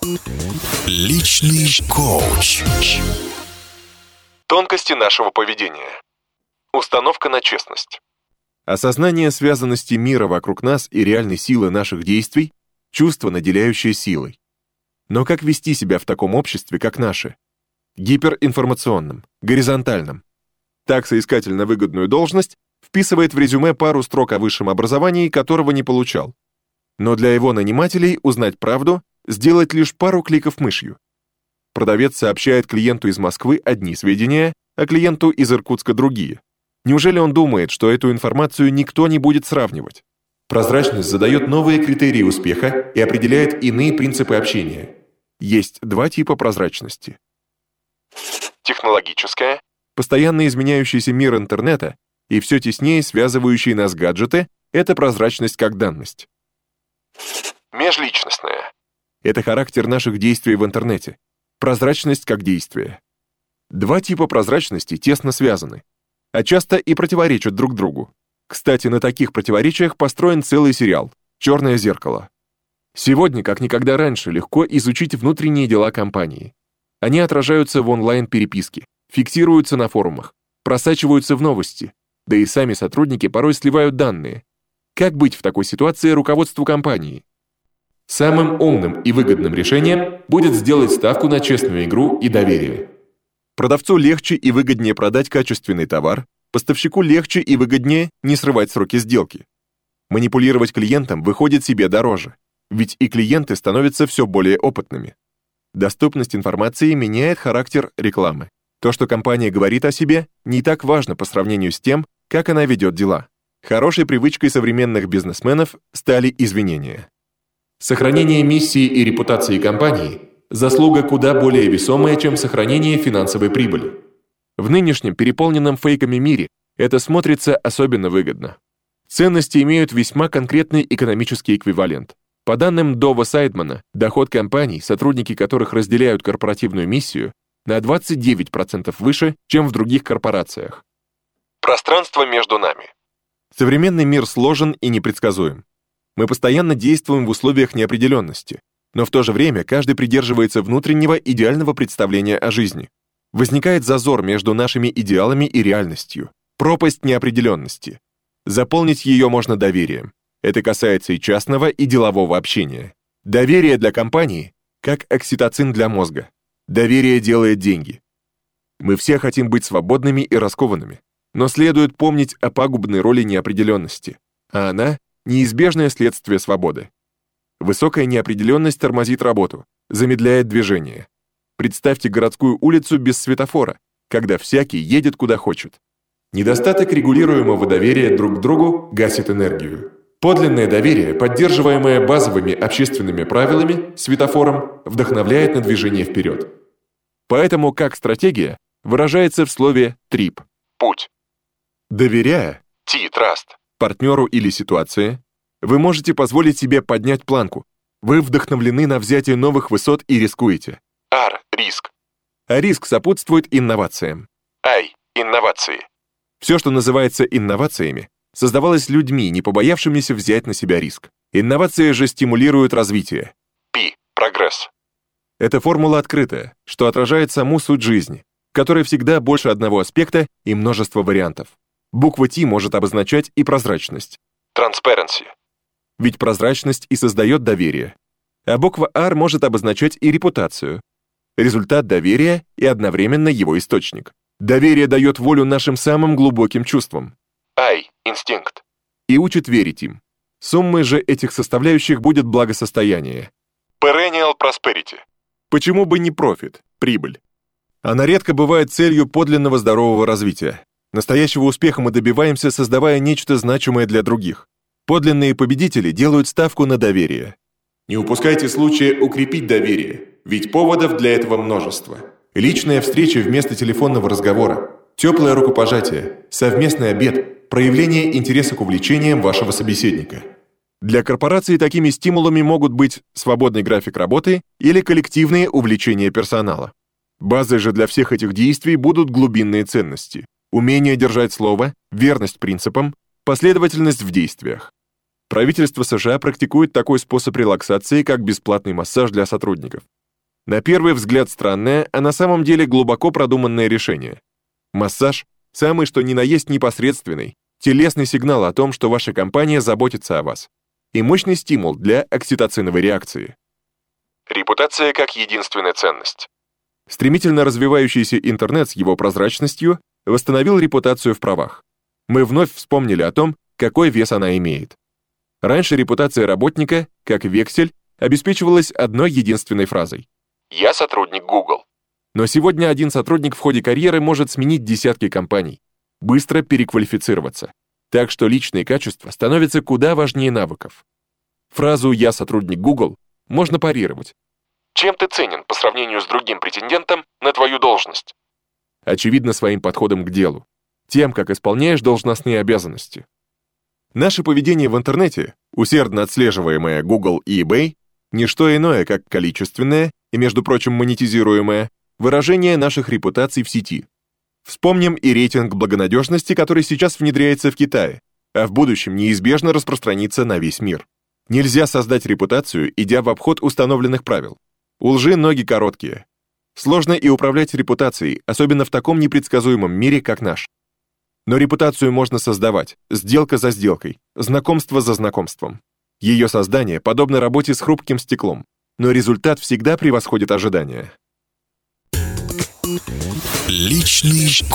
Личный коуч. Тонкости нашего поведения. Установка на честность. Осознание связанности мира вокруг нас и реальной силы наших действий – чувство, наделяющее силой. Но как вести себя в таком обществе, как наше? Гиперинформационном, горизонтальном. Так соискатель на выгодную должность вписывает в резюме пару строк о высшем образовании, которого не получал. Но для его нанимателей узнать правду – сделать лишь пару кликов мышью. Продавец сообщает клиенту из Москвы одни сведения, а клиенту из Иркутска другие. Неужели он думает, что эту информацию никто не будет сравнивать? Прозрачность задает новые критерии успеха и определяет иные принципы общения. Есть два типа прозрачности. Технологическая, постоянно изменяющийся мир интернета и все теснее связывающие нас гаджеты – это прозрачность как данность. Межличностная. Это характер наших действий в интернете. Прозрачность как действие. Два типа прозрачности тесно связаны, а часто и противоречат друг другу. Кстати, на таких противоречиях построен целый сериал «Черное зеркало». Сегодня, как никогда раньше, легко изучить внутренние дела компании. Они отражаются в онлайн-переписке, фиксируются на форумах, просачиваются в новости, да и сами сотрудники порой сливают данные. Как быть в такой ситуации руководству компании? Самым умным и выгодным решением будет сделать ставку на честную игру и доверие. Продавцу легче и выгоднее продать качественный товар, поставщику легче и выгоднее не срывать сроки сделки. Манипулировать клиентом выходит себе дороже, ведь и клиенты становятся все более опытными. Доступность информации меняет характер рекламы. То, что компания говорит о себе, не так важно по сравнению с тем, как она ведет дела. Хорошей привычкой современных бизнесменов стали извинения. Сохранение миссии и репутации компании – заслуга куда более весомая, чем сохранение финансовой прибыли. В нынешнем переполненном фейками мире это смотрится особенно выгодно. Ценности имеют весьма конкретный экономический эквивалент. По данным Дова Сайдмана, доход компаний, сотрудники которых разделяют корпоративную миссию, на 29% выше, чем в других корпорациях. Пространство между нами. Современный мир сложен и непредсказуем. Мы постоянно действуем в условиях неопределенности, но в то же время каждый придерживается внутреннего идеального представления о жизни. Возникает зазор между нашими идеалами и реальностью, пропасть неопределенности. Заполнить ее можно доверием. Это касается и частного, и делового общения. Доверие для компании как окситоцин для мозга. Доверие делает деньги. Мы все хотим быть свободными и раскованными, но следует помнить о пагубной роли неопределенности, а она – неизбежное следствие свободы. Высокая неопределенность тормозит работу, замедляет движение. Представьте городскую улицу без светофора, когда всякий едет куда хочет. Недостаток регулируемого доверия друг к другу гасит энергию. Подлинное доверие, поддерживаемое базовыми общественными правилами, светофором, вдохновляет на движение вперед. Поэтому как стратегия выражается в слове «трип» – путь. Доверяя T-Trust партнеру или ситуации, вы можете позволить себе поднять планку. Вы вдохновлены на взятие новых высот и рискуете. R – риск. А риск сопутствует инновациям. I – инновации. Все, что называется инновациями, создавалось людьми, не побоявшимися взять на себя риск. Инновации же стимулируют развитие. P – прогресс. Эта формула открытая, что отражает саму суть жизни, в которой всегда больше одного аспекта и множество вариантов. Буква T может обозначать и прозрачность. Transparency. Ведь прозрачность и создает доверие. А буква R может обозначать и репутацию. Результат доверия и одновременно его источник. Доверие дает волю нашим самым глубоким чувствам. I – инстинкт. И учит верить им. Суммой же этих составляющих будет благосостояние. Perennial prosperity. Почему бы не профит, прибыль? Она редко бывает целью подлинного здорового развития. Настоящего успеха мы добиваемся, создавая нечто значимое для других. Подлинные победители делают ставку на доверие. Не упускайте случая укрепить доверие, ведь поводов для этого множество. Личная встреча вместо телефонного разговора, теплое рукопожатие, совместный обед, проявление интереса к увлечениям вашего собеседника. Для корпораций такими стимулами могут быть свободный график работы или коллективные увлечения персонала. Базой же для всех этих действий будут глубинные ценности. Умение держать слово, верность принципам, последовательность в действиях. Правительство США практикует такой способ релаксации, как бесплатный массаж для сотрудников. На первый взгляд странное, а на самом деле глубоко продуманное решение. Массаж – самый что ни на есть непосредственный, телесный сигнал о том, что ваша компания заботится о вас, и мощный стимул для окситоциновой реакции. Репутация как единственная ценность. Стремительно развивающийся интернет с его прозрачностью восстановил репутацию в правах. Мы вновь вспомнили о том, какой вес она имеет. Раньше репутация работника, как вексель, обеспечивалась одной единственной фразой: «Я сотрудник Google». Но сегодня один сотрудник в ходе карьеры может сменить десятки компаний, быстро переквалифицироваться. Так что личные качества становятся куда важнее навыков. Фразу «я сотрудник Google» можно парировать. Чем ты ценен по сравнению с другим претендентом на твою должность? Очевидно, своим подходом к делу, тем, как исполняешь должностные обязанности. Наше поведение в интернете, усердно отслеживаемое Google и eBay, не что иное, как количественное и, между прочим, монетизируемое выражение наших репутаций в сети. Вспомним и рейтинг благонадежности, который сейчас внедряется в Китае, а в будущем неизбежно распространится на весь мир. Нельзя создать репутацию, идя в обход установленных правил. У лжи ноги короткие. Сложно и управлять репутацией, особенно в таком непредсказуемом мире, как наш. Но репутацию можно создавать, сделка за сделкой, знакомство за знакомством. Ее создание подобно работе с хрупким стеклом, но результат всегда превосходит ожидания. Личный